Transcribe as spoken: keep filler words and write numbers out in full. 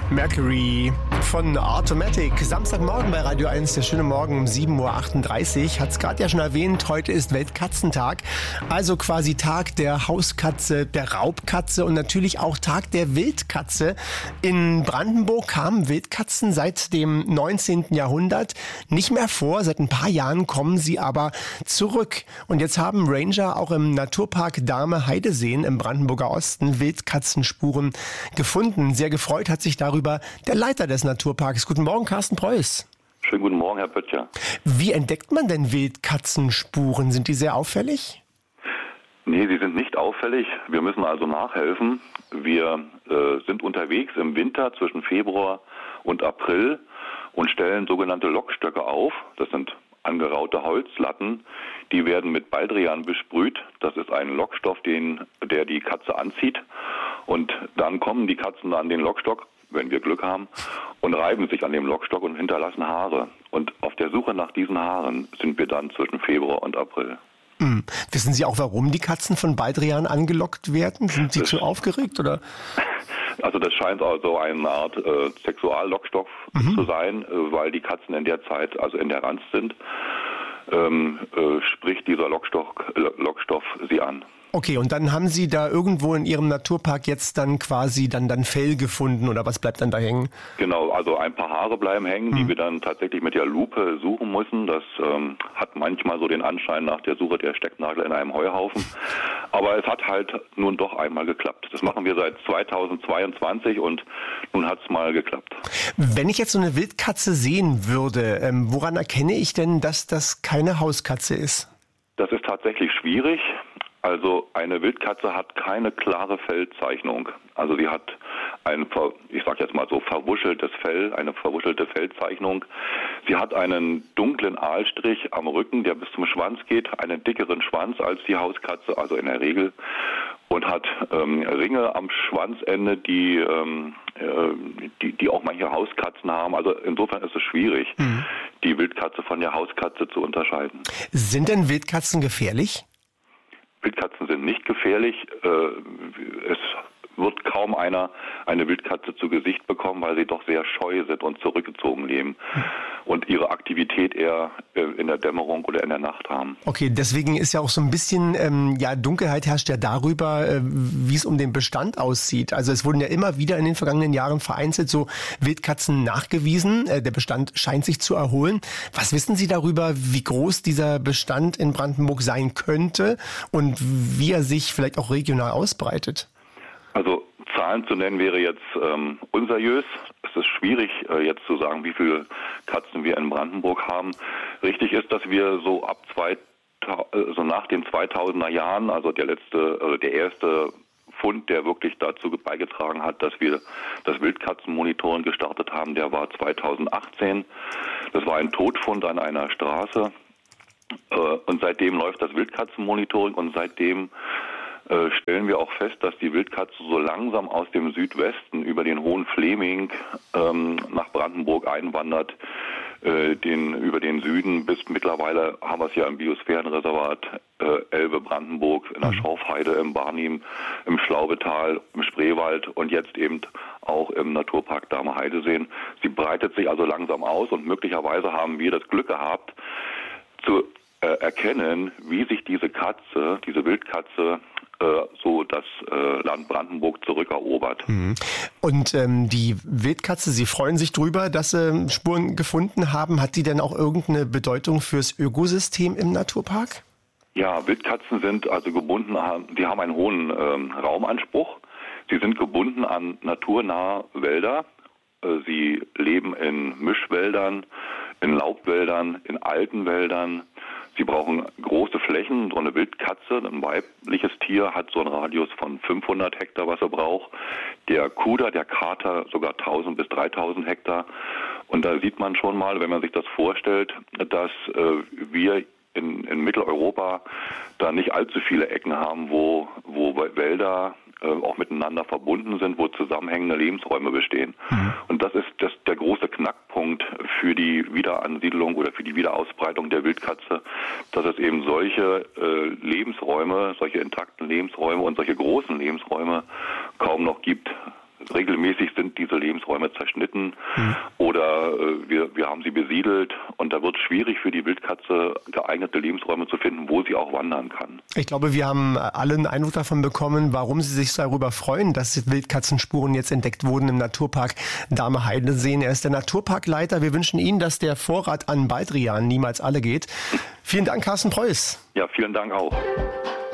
Mercury von Automatic. Samstagmorgen bei Radio eins, der schöne Morgen um sieben Uhr achtunddreißig. Hat es gerade ja schon erwähnt, heute ist Weltkatzentag. Also quasi Tag der Hauskatze, der Raubkatze und natürlich auch Tag der Wildkatze. In Brandenburg kamen Wildkatzen seit dem neunzehnten Jahrhundert nicht mehr vor. Seit ein paar Jahren kommen sie aber zurück. Und jetzt haben Ranger auch im Naturpark Dahme-Heideseen im Brandenburger Osten Wildkatzenspuren gefunden. Sehr gefreut hat sich darüber der Leiter des Naturparks. Guten Morgen, Carsten Preuß. Schönen guten Morgen, Herr Pöttcher. Wie entdeckt man denn Wildkatzenspuren? Sind die sehr auffällig? Nee, sie sind nicht auffällig. Wir müssen also nachhelfen. Wir äh, sind unterwegs im Winter zwischen Februar und April und stellen sogenannte Lockstöcke auf. Das sind angeraute Holzlatten. Die werden mit Baldrian besprüht. Das ist ein Lockstoff, den, der die Katze anzieht. Und dann kommen die Katzen an den Lockstock, wenn wir Glück haben, und reiben sich an dem Lockstock und hinterlassen Haare. Und auf der Suche nach diesen Haaren sind wir dann zwischen Februar und April. Hm. Wissen Sie auch, warum die Katzen von Baldrian angelockt werden? Sind sie das zu aufgeregt, oder? Also das scheint also eine Art äh, Sexuallockstoff mhm. zu sein, äh, weil die Katzen in der Zeit, also in der Ranz sind, ähm, äh, spricht dieser Lockstoff, Lockstoff sie an. Okay, und dann haben Sie da irgendwo in Ihrem Naturpark jetzt dann quasi dann, dann Fell gefunden oder was bleibt dann da hängen? Genau, also ein paar Haare bleiben hängen, mhm. die wir dann tatsächlich mit der Lupe suchen müssen. Das ähm, hat manchmal so den Anschein nach der Suche der Stecknadel in einem Heuhaufen. Aber es hat halt nun doch einmal geklappt. Das machen wir seit zweitausendzweiundzwanzig und nun hat es mal geklappt. Wenn ich jetzt so eine Wildkatze sehen würde, ähm, woran erkenne ich denn, dass das keine Hauskatze ist? Das ist tatsächlich schwierig. Also eine Wildkatze hat keine klare Fellzeichnung. Also sie hat ein, ich sag jetzt mal so, verwuscheltes Fell, eine verwuschelte Fellzeichnung. Sie hat einen dunklen Aalstrich am Rücken, der bis zum Schwanz geht, einen dickeren Schwanz als die Hauskatze, also in der Regel, und hat ähm, Ringe am Schwanzende, die, ähm, äh, die, die auch manche Hauskatzen haben. Also insofern ist es schwierig, mhm. die Wildkatze von der Hauskatze zu unterscheiden. Sind denn Wildkatzen gefährlich? Wildkatzen sind nicht gefährlich. Es wird kaum einer eine Wildkatze zu Gesicht bekommen, weil sie doch sehr scheu sind und zurückgezogen leben und ihre Aktivität eher in der Dämmerung oder in der Nacht haben. Okay, deswegen ist ja auch so ein bisschen, ähm, ja, Dunkelheit herrscht ja darüber, äh, wie es um den Bestand aussieht. Also es wurden ja immer wieder in den vergangenen Jahren vereinzelt so Wildkatzen nachgewiesen. Äh, der Bestand scheint sich zu erholen. Was wissen Sie darüber, wie groß dieser Bestand in Brandenburg sein könnte und wie er sich vielleicht auch regional ausbreitet? Also Zahlen zu nennen wäre jetzt ähm, unseriös. Es ist schwierig, äh, jetzt zu sagen, wie viele Katzen wir in Brandenburg haben. Richtig ist, dass wir so ab zwei, also nach den zweitausender Jahren, also der letzte, also der erste Fund, der wirklich dazu beigetragen hat, dass wir das Wildkatzenmonitoring gestartet haben, der war zweitausendachtzehn. Das war ein Todfund an einer Straße. Äh, und seitdem läuft das Wildkatzenmonitoring und seitdem Äh, stellen wir auch fest, dass die Wildkatze so langsam aus dem Südwesten über den Hohen Fleming ähm, nach Brandenburg einwandert, äh, den, über den Süden bis mittlerweile haben wir es ja im Biosphärenreservat äh, Elbe-Brandenburg, in der Schorfheide, im Barnim, im Schlaubetal, im Spreewald und jetzt eben auch im Naturpark Dahme-Heideseen. Sie breitet sich also langsam aus und möglicherweise haben wir das Glück gehabt, zu äh, erkennen, wie sich diese Katze, diese Wildkatze, so das äh, Land Brandenburg zurückerobert. Und ähm, die Wildkatze, Sie freuen sich drüber, dass Sie Spuren gefunden haben. Hat die denn auch irgendeine Bedeutung fürs Ökosystem im Naturpark? Ja, Wildkatzen sind also gebunden, die haben einen hohen ähm, Raumanspruch. Sie sind gebunden an naturnahe Wälder. Äh, sie leben in Mischwäldern, in Laubwäldern, in alten Wäldern. Sie brauchen große Flächen. So eine Wildkatze, ein weibliches Tier, hat so einen Radius von fünfhundert Hektar, was er braucht. Der Kuder, der Kater, sogar tausend bis dreitausend Hektar. Und da sieht man schon mal, wenn man sich das vorstellt, dass äh, wir in, in Mitteleuropa da nicht allzu viele Ecken haben, wo, wo Wälder äh, auch miteinander verbunden sind, wo zusammenhängende Lebensräume bestehen. Mhm. Und das ist das, der große Knackpunkt für die Wiederansiedlung oder für die Wiederausbreitung der Wildkatze, dass es eben solche äh, Lebensräume, solche intakten Lebensräume und solche großen Lebensräume kaum noch gibt. regelmäßig sind diese Lebensräume zerschnitten mhm. oder äh, wir, wir haben sie besiedelt und da wird es schwierig für die Wildkatze geeignete Lebensräume zu finden, wo sie auch wandern kann. Ich glaube, wir haben alle einen Eindruck davon bekommen, warum Sie sich darüber freuen, dass Wildkatzenspuren jetzt entdeckt wurden im Naturpark Dahme-Heidenseen. Er ist der Naturparkleiter. Wir wünschen Ihnen, dass der Vorrat an Baldrian niemals alle geht. Vielen Dank, Carsten Preuß. Ja, vielen Dank auch.